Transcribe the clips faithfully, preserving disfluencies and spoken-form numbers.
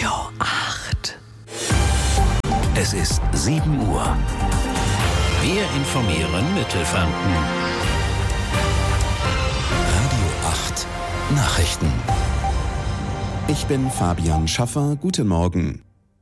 Radio acht. Es ist sieben Uhr. Wir informieren Mittelfranken. Radio acht Nachrichten. Ich bin Fabian Schaffer. Guten Morgen.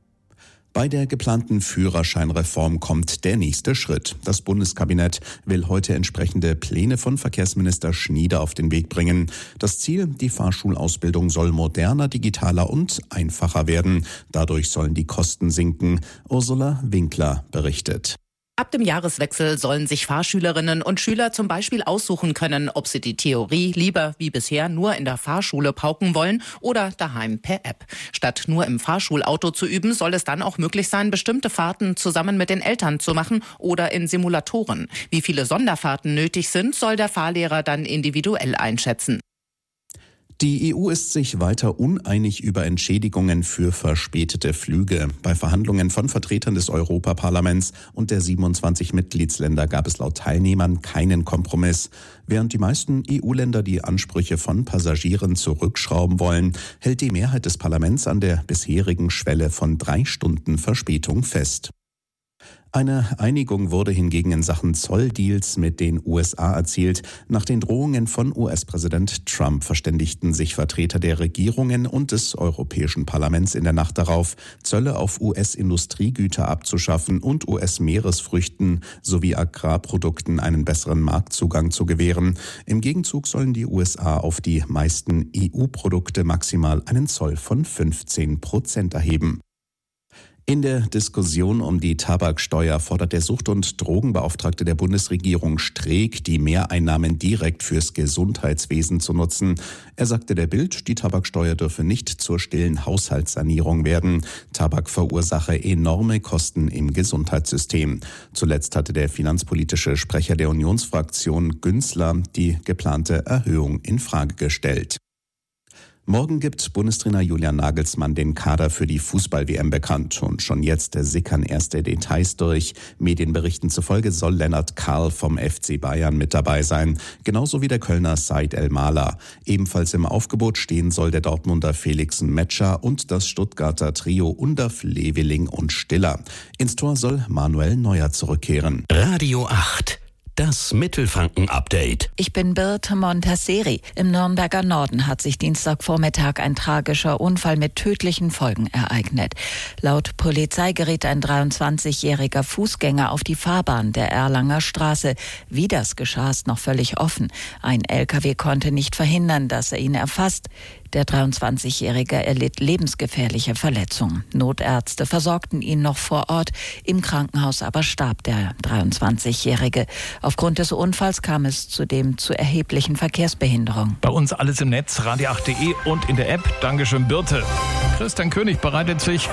Bei der geplanten Führerscheinreform kommt der nächste Schritt. Das Bundeskabinett will heute entsprechende Pläne von Verkehrsminister Schnieder auf den Weg bringen. Das Ziel, die Fahrschulausbildung soll moderner, digitaler und einfacher werden. Dadurch sollen die Kosten sinken. Ursula Winkler berichtet. Ab dem Jahreswechsel sollen sich Fahrschülerinnen und Schüler zum Beispiel aussuchen können, ob sie die Theorie lieber wie bisher nur in der Fahrschule pauken wollen oder daheim per App. Statt nur im Fahrschulauto zu üben, soll es dann auch möglich sein, bestimmte Fahrten zusammen mit den Eltern zu machen oder in Simulatoren. Wie viele Sonderfahrten nötig sind, soll der Fahrlehrer dann individuell einschätzen. Die E U ist sich weiter uneinig über Entschädigungen für verspätete Flüge. Bei Verhandlungen von Vertretern des Europaparlaments und der siebenundzwanzig Mitgliedsländer gab es laut Teilnehmern keinen Kompromiss. Während die meisten E U-Länder die Ansprüche von Passagieren zurückschrauben wollen, hält die Mehrheit des Parlaments an der bisherigen Schwelle von drei Stunden Verspätung fest. Eine Einigung wurde hingegen in Sachen Zolldeals mit den U S A erzielt. Nach den Drohungen von U S-Präsident Trump verständigten sich Vertreter der Regierungen und des Europäischen Parlaments in der Nacht darauf, Zölle auf U S-Industriegüter abzuschaffen und U S-Meeresfrüchten sowie Agrarprodukten einen besseren Marktzugang zu gewähren. Im Gegenzug sollen die U S A auf die meisten E U-Produkte maximal einen Zoll von fünfzehn Prozent erheben. In der Diskussion um die Tabaksteuer fordert der Sucht- und Drogenbeauftragte der Bundesregierung Streeck, die Mehreinnahmen direkt fürs Gesundheitswesen zu nutzen. Er sagte der Bild, die Tabaksteuer dürfe nicht zur stillen Haushaltssanierung werden. Tabak verursache enorme Kosten im Gesundheitssystem. Zuletzt hatte der finanzpolitische Sprecher der Unionsfraktion Günzler die geplante Erhöhung in Frage gestellt. Morgen gibt Bundestrainer Julian Nagelsmann den Kader für die Fußball-W M bekannt. Und schon jetzt sickern erste Details durch. Medienberichten zufolge soll Lennart Karl vom F C Bayern mit dabei sein. Genauso wie der Kölner Said El-Mala. Ebenfalls im Aufgebot stehen soll der Dortmunder Felix Metscher und das Stuttgarter Trio Undav, Leveling und Stiller. Ins Tor soll Manuel Neuer zurückkehren. Radio acht. Das Mittelfranken-Update. Ich bin Birte Montasseri. Im Nürnberger Norden hat sich Dienstagvormittag ein tragischer Unfall mit tödlichen Folgen ereignet. Laut Polizei geriet ein dreiundzwanzigjähriger Fußgänger auf die Fahrbahn der Erlanger Straße. Wie das geschah, ist noch völlig offen. Ein L K W konnte nicht verhindern, dass er ihn erfasst. Der dreiundzwanzigjährige erlitt lebensgefährliche Verletzungen. Notärzte versorgten ihn noch vor Ort. Im Krankenhaus aber starb der dreiundzwanzigjährige. Aufgrund des Unfalls kam es zudem zu erheblichen Verkehrsbehinderungen. Bei uns alles im Netz, radio acht punkt de und in der App. Dankeschön, Birte. Christian König bereitet sich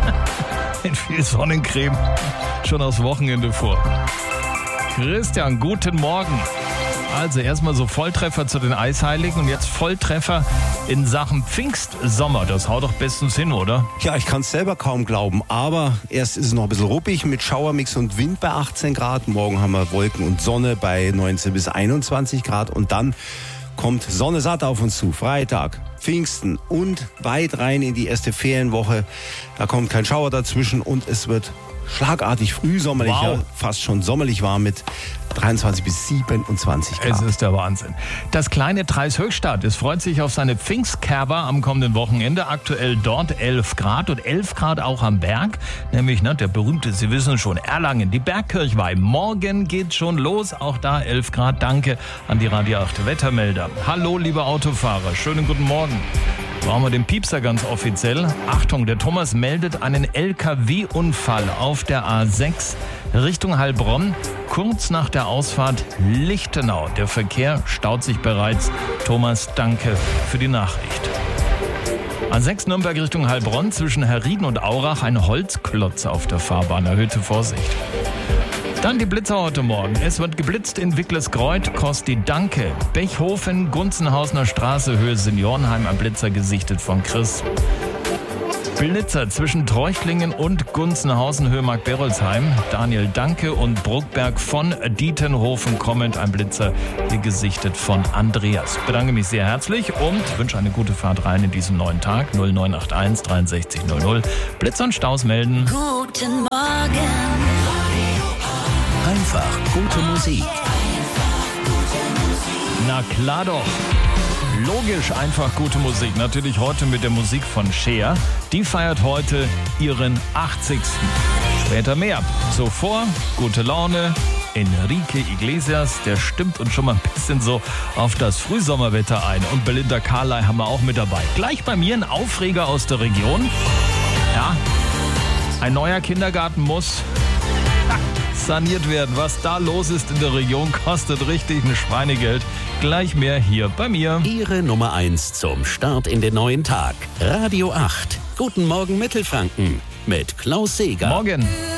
in viel Sonnencreme schon aufs Wochenende vor. Christian, guten Morgen. Also erstmal so Volltreffer zu den Eisheiligen und jetzt Volltreffer in Sachen Pfingstsommer. Das haut doch bestens hin, oder? Ja, ich kann es selber kaum glauben, aber erst ist es noch ein bisschen ruppig mit Schauermix und Wind bei achtzehn Grad. Morgen haben wir Wolken und Sonne bei neunzehn bis einundzwanzig Grad und dann kommt Sonne satt auf uns zu. Freitag, Pfingsten und weit rein in die erste Ferienwoche. Da kommt kein Schauer dazwischen und es wird schlagartig frühsommerlich, wow. ja, fast schon sommerlich warm mit dreiundzwanzig bis siebenundzwanzig Grad. Es ist der Wahnsinn. Das kleine Treis-Höchstadt, es freut sich auf seine Pfingstkerber am kommenden Wochenende. Aktuell dort elf Grad und elf Grad auch am Berg. Nämlich ne, der berühmte, Sie wissen schon, Erlangen, die Bergkirchweih. Morgen geht's schon los, auch da elf Grad. Danke an die Radio acht Wettermelder. Hallo, liebe Autofahrer, schönen guten Morgen. Brauchen wir den Piepser ganz offiziell. Achtung, der Thomas meldet einen L K W-Unfall auf der A sechs Richtung Heilbronn. Kurz nach der Ausfahrt Lichtenau. Der Verkehr staut sich bereits. Thomas, danke für die Nachricht. A sechs Nürnberg Richtung Heilbronn zwischen Herrieden und Aurach ein Holzklotz auf der Fahrbahn. Erhöhte Vorsicht. Dann die Blitzer heute Morgen. Es wird geblitzt in Wicklersgreuth, Kosti Danke, Bechhofen, Gunzenhausener Straße, Höhe Seniorenheim, am Blitzer gesichtet von Chris. Blitzer zwischen Treuchtlingen und Gunzenhausen, Höhe Mark-Berolzheim. Daniel Danke und Bruckberg von Dietenhofen kommend. Ein Blitzer, wie gesichtet von Andreas. Ich bedanke mich sehr herzlich und wünsche eine gute Fahrt rein in diesen neuen Tag. null neun acht eins dreiundsechzig null null. Blitzer und Staus melden. Guten Morgen. Einfach gute Musik. Na klar doch. Logisch, einfach gute Musik. Natürlich heute mit der Musik von Cher. Die feiert heute ihren achtzigsten Später mehr. Zuvor gute Laune. Enrique Iglesias, der stimmt uns schon mal ein bisschen so auf das Frühsommerwetter ein. Und Belinda Carlisle haben wir auch mit dabei. Gleich bei mir ein Aufreger aus der Region. Ja, ein neuer Kindergarten muss saniert werden. Was da los ist in der Region, kostet richtig ein Schweinegeld. Gleich mehr hier bei mir. Ihre Nummer eins zum Start in den neuen Tag. Radio acht. Guten Morgen Mittelfranken mit Klaus Seeger. Morgen.